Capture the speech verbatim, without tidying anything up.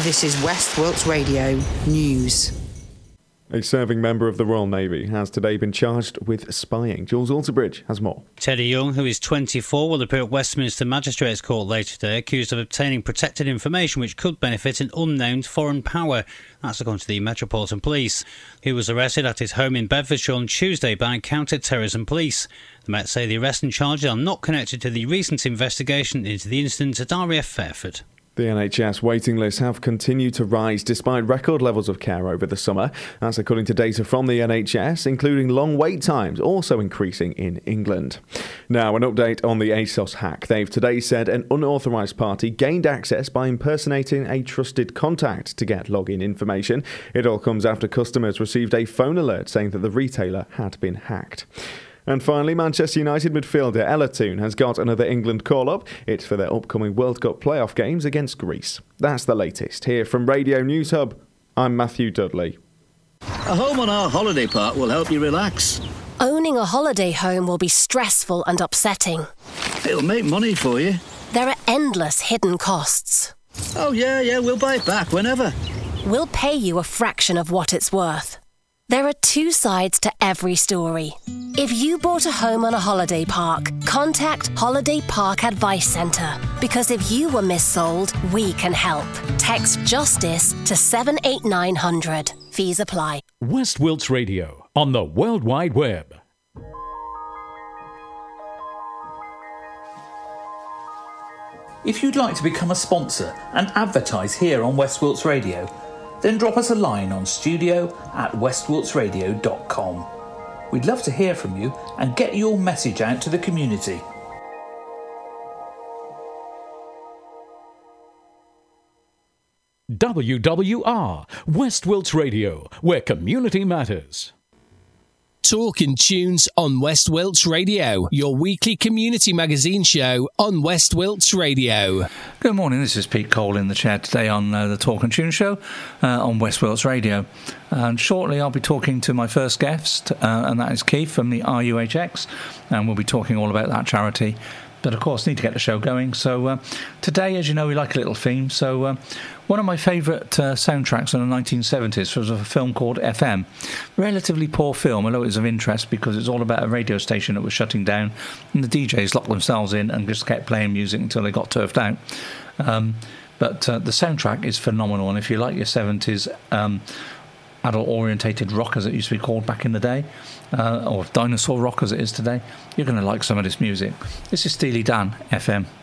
This is West Wilts Radio News. A serving member of the Royal Navy has today been charged with spying. Jules Alterbridge has more. Teddy Young, who is twenty-four, will appear at Westminster Magistrates Court later today, accused of obtaining protected information which could benefit an unknown foreign power. That's according to the Metropolitan Police. He was arrested at his home in Bedfordshire on Tuesday by counter-terrorism police. The Met say the arrest and charges are not connected to the recent investigation into the incident at R A F Fairford. The N H S waiting lists have continued to rise despite record levels of care over the summer. That's according to data from the N H S, including long wait times also increasing in England. Now, an update on the ASOS hack. They've today said an unauthorised party gained access by impersonating a trusted contact to get login information. It all comes after customers received a phone alert saying that the retailer had been hacked. And finally, Manchester United midfielder Ella Toone has got another England call-up. It's for their upcoming World Cup playoff games against Greece. That's the latest. Here from Radio News Hub, I'm Matthew Dudley. A home on our holiday park will help you relax. Owning a holiday home will be stressful and upsetting. It'll make money for you. There are endless hidden costs. Oh yeah, yeah, we'll buy it back whenever. We'll pay you a fraction of what it's worth. There are two sides to every story. If you bought a home on a holiday park, contact Holiday Park Advice Centre. Because if you were missold, we can help. Text JUSTICE to seven eight nine hundred. Fees apply. West Wilts Radio on the World Wide Web. If you'd like to become a sponsor and advertise here on West Wilts Radio, then drop us a line on studio at west wilts radio dot com. We'd love to hear from you and get your message out to the community. W W R, West Wilts Radio, where community matters. Talking Tunes on West Wilts Radio, your weekly community magazine show on West Wilts Radio. Good morning, this is Pete Cole in the chair today on uh, the Talking Tunes show uh, on West Wilts Radio. And shortly I'll be talking to my first guest, uh, and that is Keith from the R U H X, and we'll be talking all about that charity. But of course, need to get the show going. So uh, today, as you know, we like a little theme. So uh, one of my favourite uh, soundtracks in the nineteen seventies was a film called F M. Relatively poor film, although it was of interest because it's all about a radio station that was shutting down, and the D Js locked themselves in and just kept playing music until they got turfed out. Um, but uh, the soundtrack is phenomenal, and if you like your seventies um, adult-orientated rock, as it used to be called back in the day, uh, or dinosaur rock as it is today, you're going to like some of this music. This is Steely Dan, F M.